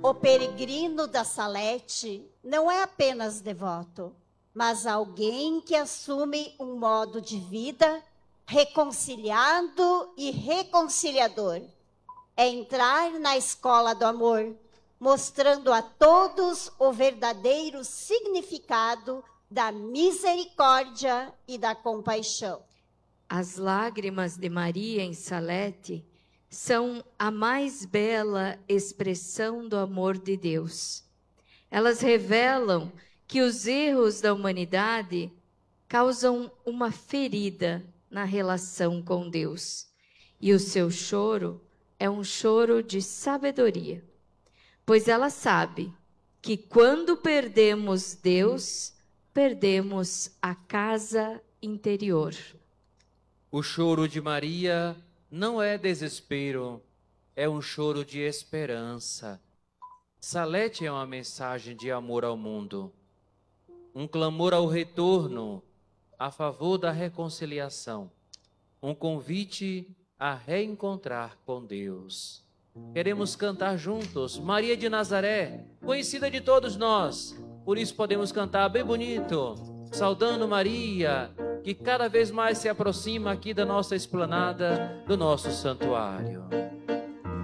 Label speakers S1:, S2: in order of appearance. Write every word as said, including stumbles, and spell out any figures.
S1: O peregrino da Salete não é apenas devoto, mas alguém que assume um modo de vida reconciliado e reconciliador. É entrar na escola do amor, mostrando a todos o verdadeiro significado da misericórdia e da compaixão.
S2: As lágrimas de Maria em Salete são a mais bela expressão do amor de Deus. Elas revelam que os erros da humanidade causam uma ferida na relação com Deus. E o seu choro é um choro de sabedoria, pois ela sabe que quando perdemos Deus, perdemos a casa interior.
S3: O choro de Maria não é desespero, é um choro de esperança. Salete é uma mensagem de amor ao mundo, um clamor ao retorno a favor da reconciliação, um convite a reencontrar com Deus. Queremos cantar juntos Maria de Nazaré, conhecida de todos nós, por isso podemos cantar bem bonito, saudando Maria, que cada vez mais se aproxima aqui da nossa esplanada, do nosso santuário.